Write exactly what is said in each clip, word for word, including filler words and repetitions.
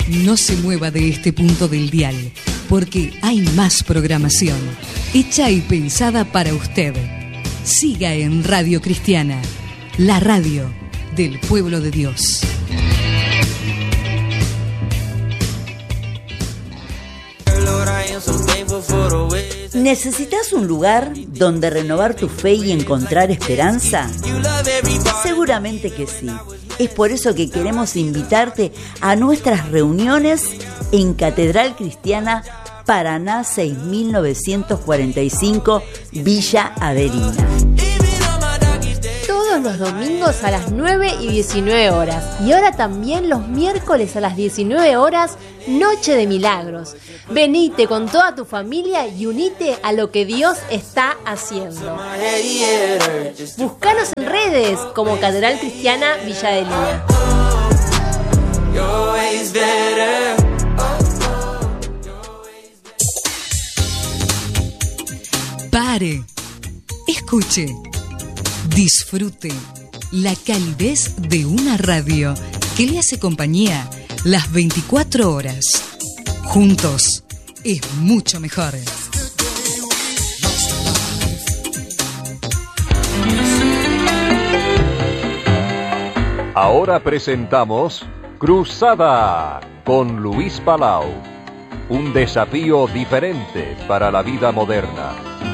No se mueva de este punto del dial, porque hay más programación, hecha y pensada para usted. Siga en Radio Cristiana, la radio del pueblo de Dios. ¿Necesitas un lugar donde renovar tu fe y encontrar esperanza? Seguramente que sí. Es por eso que queremos invitarte a nuestras reuniones en Catedral Cristiana Paraná seis mil novecientos cuarenta y cinco, Villa Averina. Todos los domingos a las nueve y diecinueve horas. Y ahora también los miércoles a las diecinueve horas, Noche de Milagros. Venite con toda tu familia y unite a lo que Dios está haciendo. Búscanos en redes como Catedral Cristiana Villa Adelina. Pare, escuche, disfrute la calidez de una radio que le hace compañía las veinticuatro horas. Juntos es mucho mejor. Ahora presentamos Cruzada con Luis Palau. Un desafío diferente para la vida moderna.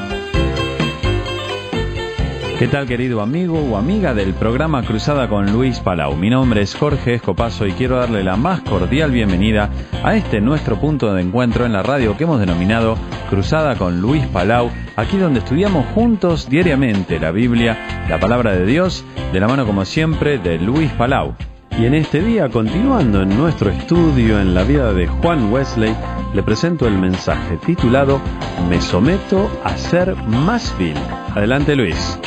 ¿Qué tal, querido amigo o amiga del programa Cruzada con Luis Palau? Mi nombre es Jorge Escopazo y quiero darle la más cordial bienvenida a este nuestro punto de encuentro en la radio que hemos denominado Cruzada con Luis Palau, aquí donde estudiamos juntos diariamente la Biblia, la palabra de Dios, de la mano como siempre de Luis Palau. Y en este día, continuando en nuestro estudio en la vida de Juan Wesley, le presento el mensaje titulado Me someto a ser más vil. Adelante, Luis.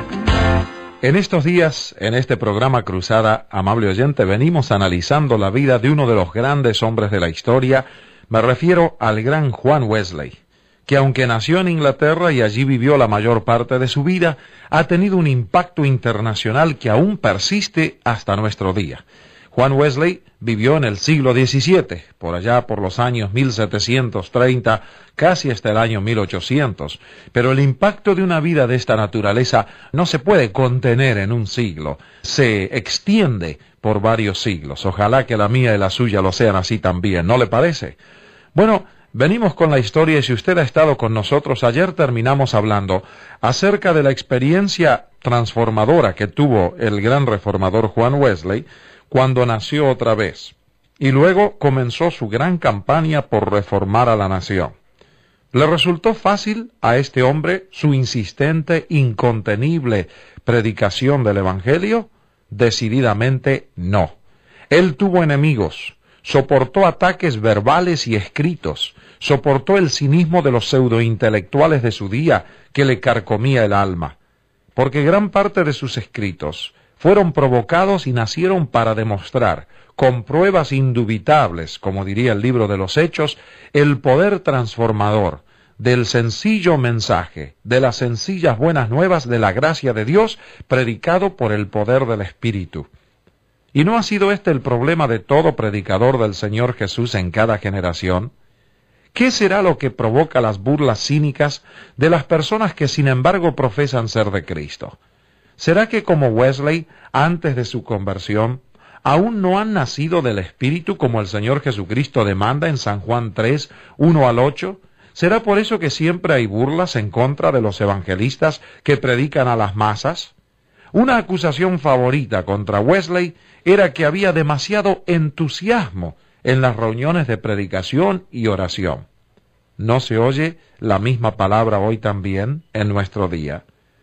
En estos días, en este programa Cruzada, amable oyente, venimos analizando la vida de uno de los grandes hombres de la historia. Me refiero al gran Juan Wesley, que aunque nació en Inglaterra y allí vivió la mayor parte de su vida, ha tenido un impacto internacional que aún persiste hasta nuestro día. Juan Wesley vivió en el siglo diecisiete, por allá por los años mil setecientos treinta, casi hasta el año mil ochocientos, pero el impacto de una vida de esta naturaleza no se puede contener en un siglo, se extiende por varios siglos. Ojalá que la mía y la suya lo sean así también, ¿no le parece? Bueno, venimos con la historia y si usted ha estado con nosotros, ayer terminamos hablando acerca de la experiencia transformadora que tuvo el gran reformador Juan Wesley cuando nació otra vez, y luego comenzó su gran campaña por reformar a la nación. ¿Le resultó fácil a este hombre su insistente, incontenible predicación del Evangelio? Decididamente no. Él tuvo enemigos, soportó ataques verbales y escritos, soportó el cinismo de los pseudointelectuales de su día que le carcomía el alma, porque gran parte de sus escritos fueron provocados y nacieron para demostrar, con pruebas indubitables, como diría el libro de los Hechos, el poder transformador del sencillo mensaje, de las sencillas buenas nuevas de la gracia de Dios, predicado por el poder del Espíritu. ¿Y no ha sido este el problema de todo predicador del Señor Jesús en cada generación? ¿Qué será lo que provoca las burlas cínicas de las personas que sin embargo profesan ser de Cristo? ¿Será que como Wesley, antes de su conversión, aún no han nacido del Espíritu como el Señor Jesucristo demanda en San Juan tres, uno al ocho? ¿Será por eso que siempre hay burlas en contra de los evangelistas que predican a las masas? Una acusación favorita contra Wesley era que había demasiado entusiasmo en las reuniones de predicación y oración. ¿No se oye la misma palabra hoy también en nuestro día?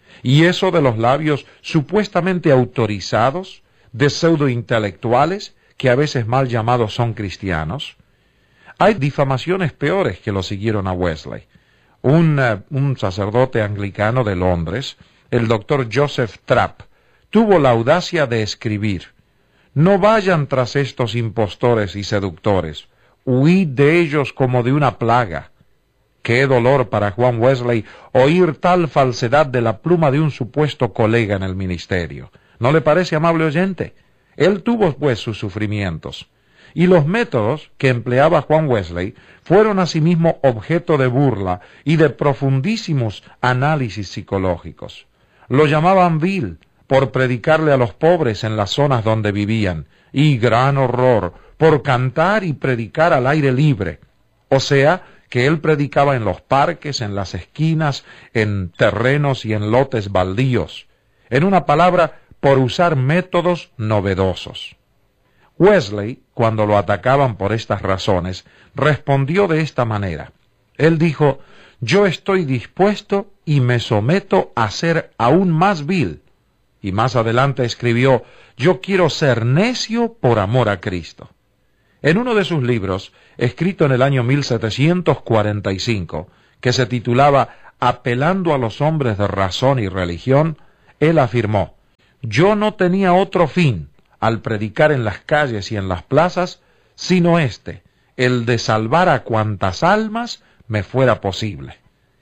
Y eso de los labios supuestamente autorizados, de pseudointelectuales, que a veces mal llamados son cristianos. Hay difamaciones peores que lo siguieron a Wesley. Un, uh, un sacerdote anglicano de Londres, el doctor Joseph Trapp, tuvo la audacia de escribir: «No vayan tras estos impostores y seductores, huid de ellos como de una plaga». Qué dolor para Juan Wesley oír tal falsedad de la pluma de un supuesto colega en el ministerio. ¿No le parece, amable oyente? Él tuvo pues sus sufrimientos. y los métodos que empleaba Juan Wesley fueron asimismo objeto de burla y de profundísimos análisis psicológicos. Lo llamaban vil por predicarle a los pobres en las zonas donde vivían, y gran horror por cantar y predicar al aire libre, o sea, que él predicaba en los parques, en las esquinas, en terrenos y en lotes baldíos, en una palabra, por usar métodos novedosos. Wesley, cuando lo atacaban por estas razones, respondió de esta manera. Él dijo, yo estoy dispuesto y me someto a ser aún más vil. Y más adelante escribió, yo quiero ser necio por amor a Cristo. En uno de sus libros, escrito en el año mil setecientos cuarenta y cinco, que se titulaba Apelando a los hombres de razón y religión, él afirmó, yo no tenía otro fin al predicar en las calles y en las plazas, sino este, el de salvar a cuantas almas me fuera posible.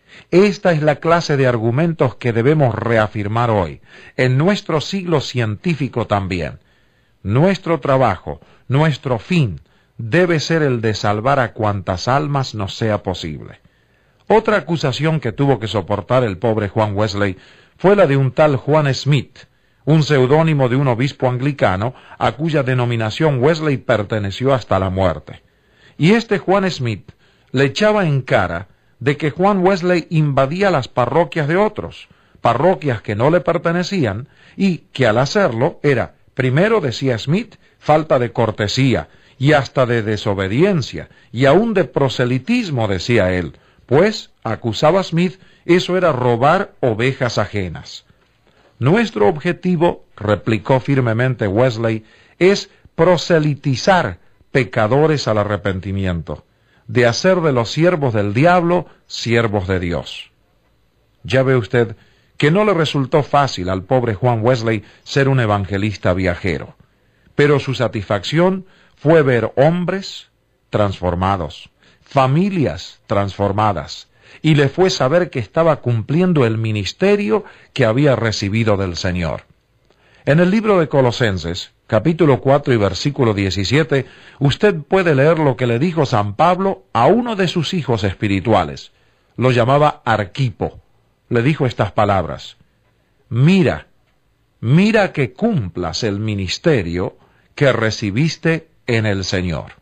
Esta es la clase de argumentos que debemos reafirmar hoy, en nuestro siglo científico también. Nuestro trabajo, nuestro fin, debe ser el de salvar a cuantas almas nos sea posible. Otra acusación que tuvo que soportar el pobre Juan Wesley fue la de un tal Juan Smith, un seudónimo de un obispo anglicano a cuya denominación Wesley perteneció hasta la muerte. Y este Juan Smith le echaba en cara de que Juan Wesley invadía las parroquias de otros, parroquias que no le pertenecían, y que al hacerlo era, primero decía Smith, falta de cortesía, y hasta de desobediencia, y aún de proselitismo, decía él, pues, acusaba Smith, eso era robar ovejas ajenas. Nuestro objetivo, replicó firmemente Wesley, es proselitizar pecadores al arrepentimiento, de hacer de los siervos del diablo siervos de Dios. Ya ve usted que no le resultó fácil al pobre Juan Wesley ser un evangelista viajero, pero su satisfacción fue ver hombres transformados, familias transformadas, y le fue saber que estaba cumpliendo el ministerio que había recibido del Señor. En el libro de Colosenses, capítulo cuatro y versículo diecisiete, usted puede leer lo que le dijo San Pablo a uno de sus hijos espirituales. Lo llamaba Arquipo. Le dijo estas palabras: Mira, mira que cumplas el ministerio que recibiste en el Señor.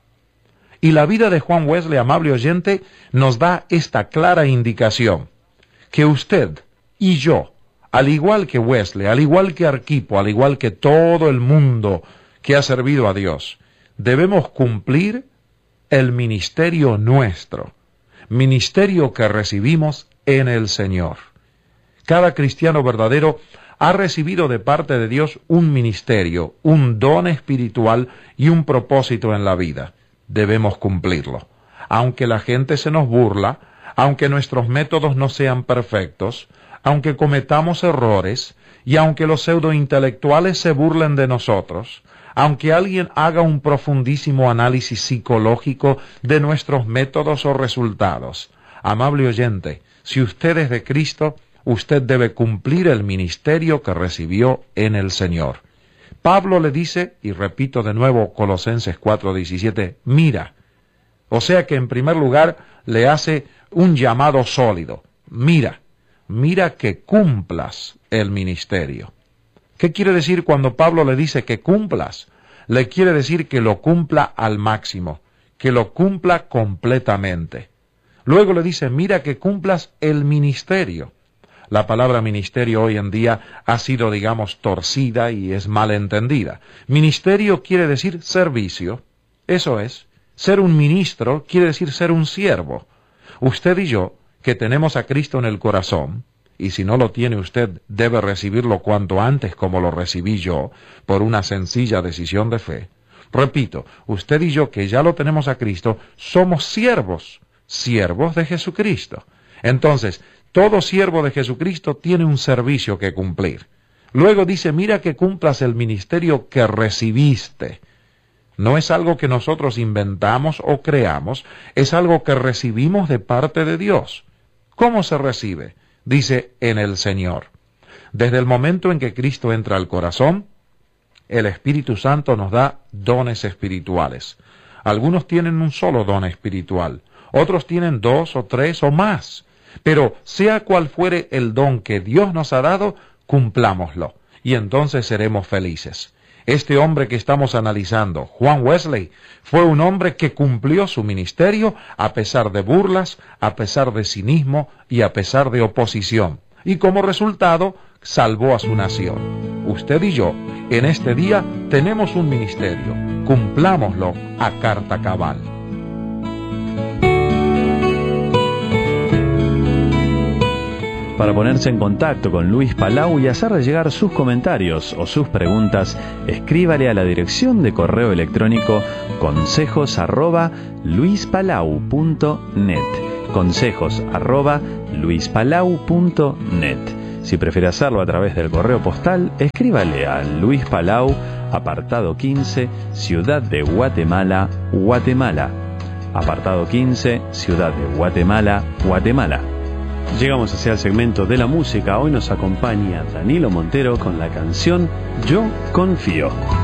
Y la vida de Juan Wesley, amable oyente, nos da esta clara indicación, que usted y yo, al igual que Wesley, al igual que Arquipo, al igual que todo el mundo que ha servido a Dios, debemos cumplir el ministerio nuestro, ministerio que recibimos en el Señor. Cada cristiano verdadero ha recibido de parte de Dios un ministerio, un don espiritual y un propósito en la vida. Debemos cumplirlo. Aunque la gente se nos burla, aunque nuestros métodos no sean perfectos, aunque cometamos errores, y aunque los pseudointelectuales se burlen de nosotros, aunque alguien haga un profundísimo análisis psicológico de nuestros métodos o resultados, amable oyente, si usted es de Cristo, usted debe cumplir el ministerio que recibió en el Señor. Pablo le dice, y repito de nuevo Colosenses cuatro diecisiete, mira. O sea que en primer lugar le hace un llamado sólido. Mira, mira que cumplas el ministerio. ¿Qué quiere decir cuando Pablo le dice que cumplas? Le quiere decir que lo cumpla al máximo, que lo cumpla completamente. Luego le dice, mira que cumplas el ministerio. La palabra ministerio hoy en día ha sido, digamos, torcida y es mal entendida. Ministerio quiere decir servicio. Eso es. Ser un ministro quiere decir ser un siervo. Usted y yo, que tenemos a Cristo en el corazón, y si no lo tiene usted, debe recibirlo cuanto antes como lo recibí yo, por una sencilla decisión de fe. Repito, usted y yo que ya lo tenemos a Cristo, somos siervos, siervos de Jesucristo. Entonces, todo siervo de Jesucristo tiene un servicio que cumplir. Luego dice, mira que cumplas el ministerio que recibiste. No es algo que nosotros inventamos o creamos, es algo que recibimos de parte de Dios. ¿Cómo se recibe? Dice, en el Señor. Desde el momento en que Cristo entra al corazón, el Espíritu Santo nos da dones espirituales. Algunos tienen un solo don espiritual, otros tienen dos o tres o más. Pero sea cual fuere el don que Dios nos ha dado, cumplámoslo, y entonces seremos felices. Este hombre que estamos analizando, Juan Wesley, fue un hombre que cumplió su ministerio a pesar de burlas, a pesar de cinismo y a pesar de oposición. Y como resultado, salvó a su nación. Usted y yo, en este día, tenemos un ministerio. Cumplámoslo a carta cabal. Para ponerse en contacto con Luis Palau y hacerle llegar sus comentarios o sus preguntas, escríbale a la dirección de correo electrónico consejos arroba luispalau punto net. Consejos arroba luispalau punto net. Si prefiere hacerlo a través del correo postal, escríbale a Luis Palau, apartado quince, Ciudad de Guatemala, Guatemala. Apartado quince, Ciudad de Guatemala, Guatemala. Llegamos hacia el segmento de la música. Hoy nos acompaña Danilo Montero con la canción Yo Confío.